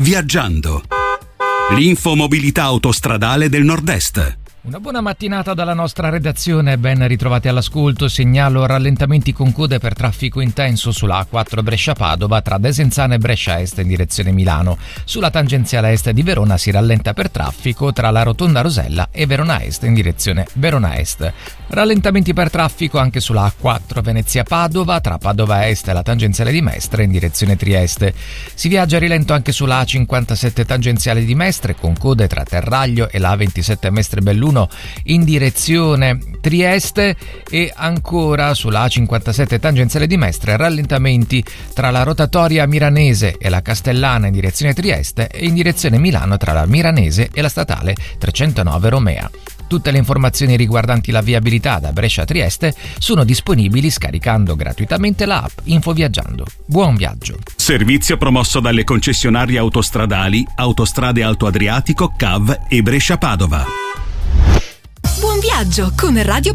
Viaggiando. L'infomobilità autostradale del Nord-Est. Una buona mattinata dalla nostra redazione, ben ritrovati all'ascolto. Segnalo rallentamenti con code per traffico intenso sulla A4 Brescia-Padova tra Desenzano e Brescia Est in direzione Milano. Sulla tangenziale est di Verona si rallenta per traffico tra la rotonda Rosella e Verona Est in direzione Verona Est. Rallentamenti per traffico anche sulla A4 Venezia-Padova tra Padova Est e la tangenziale di Mestre in direzione Trieste. Si viaggia a rilento anche sulla A57 tangenziale di Mestre con code tra Terraglio e la A27 Mestre-Belluno in direzione Trieste, e ancora sulla A57 tangenziale di Mestre rallentamenti tra la rotatoria Miranese e la Castellana in direzione Trieste e in direzione Milano tra la Miranese e la statale 309 Romea. Tutte le informazioni riguardanti la viabilità da Brescia a Trieste sono disponibili scaricando gratuitamente l'app Infoviaggiando. Buon viaggio! Servizio promosso dalle concessionarie autostradali Autostrade Alto Adriatico, CAV e Brescia Padova. Buon viaggio con Radio